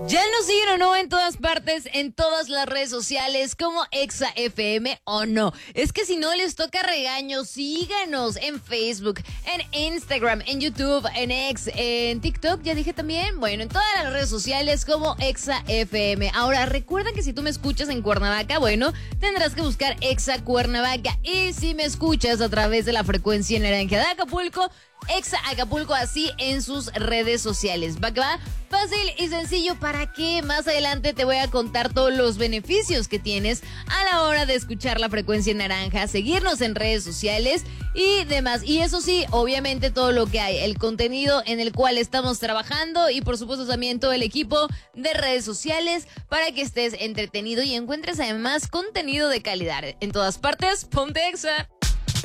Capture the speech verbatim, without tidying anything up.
Ya nos siguen o no en todas partes, en todas las redes sociales como Exa F M o no. Es que si no les toca regaño, síganos en Facebook, en Instagram, en YouTube, en X, en TikTok, ya dije también. Bueno, en todas las redes sociales como Exa F M. Ahora, recuerda que si tú me escuchas en Cuernavaca, bueno, tendrás que buscar Exa Cuernavaca. Y si me escuchas a través de la frecuencia naranja de Acapulco, Exa Acapulco, así en sus redes sociales. ¿Va que va? Fácil y sencillo, para que más adelante te voy a contar todos los beneficios que tienes a la hora de escuchar la frecuencia naranja, seguirnos en redes sociales y demás. Y eso sí, obviamente todo lo que hay, el contenido en el cual estamos trabajando y por supuesto también todo el equipo de redes sociales para que estés entretenido y encuentres además contenido de calidad. En todas partes, ponte Exa.